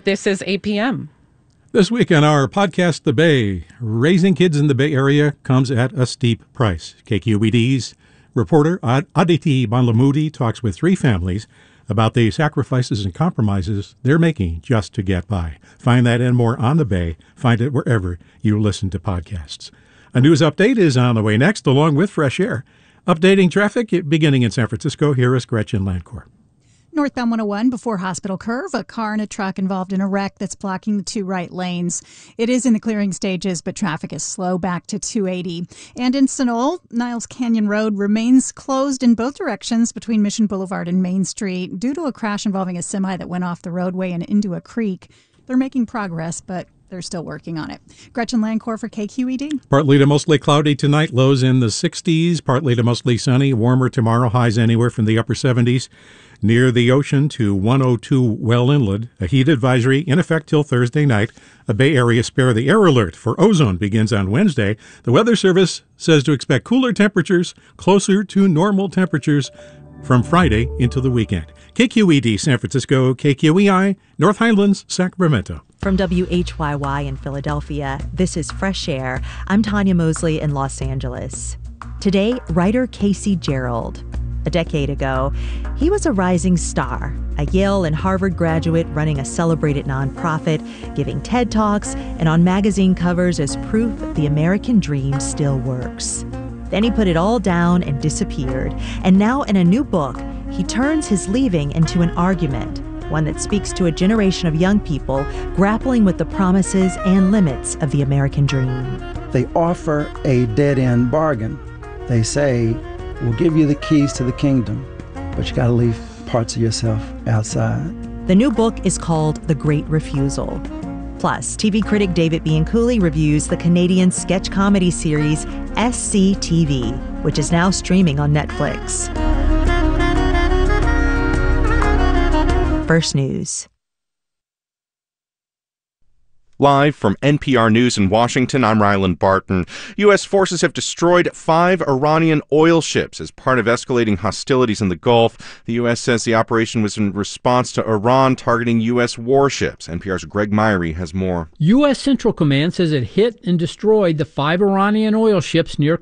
This is APM. This week on our podcast, The Bay, raising kids in the Bay Area comes at a steep price. KQED's reporter Aditi Banlamudi talks with three families about the sacrifices and compromises they're making just to get by. Find that and more on The Bay. Find it wherever you listen to podcasts. A news update is on the way next, along with Fresh Air. Updating traffic beginning in San Francisco. Here is Gretchen Landcore. Northbound 101 before Hospital Curve, a car and a truck involved in a wreck that's blocking the two right lanes. It is in the clearing stages, but traffic is slow back to 280. And in Sunol, Niles Canyon Road remains closed in both directions between Mission Boulevard and Main Street due to a crash involving a semi that went off the roadway and into a creek. They're making progress, but they're still working on it. Gretchen Landcore for KQED. Partly to mostly cloudy tonight, lows in the 60s. Partly to mostly sunny, warmer tomorrow, highs anywhere from the upper 70s. Near the ocean to 102 Well Inlet, a heat advisory in effect till Thursday night. A Bay Area spare the air alert for ozone begins on Wednesday. The Weather Service says to expect cooler temperatures, closer to normal temperatures from Friday into the weekend. KQED San Francisco, KQEI, North Highlands, Sacramento. From WHYY in Philadelphia, this is Fresh Air. I'm Tanya Mosley in Los Angeles. Today, writer Casey Gerald. A decade ago, he was a rising star, a Yale and Harvard graduate running a celebrated nonprofit, giving TED Talks, and on magazine covers as proof the American dream still works. Then he put it all down and disappeared. And now in a new book, he turns his leaving into an argument, one that speaks to a generation of young people grappling with the promises and limits of the American dream. They offer a dead-end bargain. They say, we'll give you the keys to the kingdom, but you got to leave parts of yourself outside. The new book is called The Great Refusal. Plus, TV critic David Bianculli reviews the Canadian sketch comedy series SCTV, which is now streaming on Netflix. First News. Live from NPR News in Washington, I'm Ryland Barton. U.S. forces have destroyed 5 Iranian oil ships as part of escalating hostilities in the Gulf. The U.S. says the operation was in response to Iran targeting U.S. warships. NPR's Greg Myrie has more. U.S. Central Command says it hit and destroyed the 5 Iranian oil ships near